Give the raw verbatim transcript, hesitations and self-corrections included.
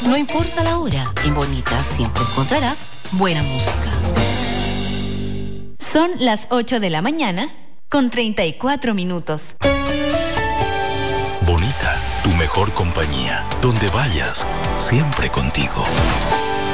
No importa la hora, en Bonita siempre encontrarás buena música. Son las ocho de la mañana con treinta y cuatro minutos. Bonita, tu mejor compañía. Donde vayas, siempre contigo.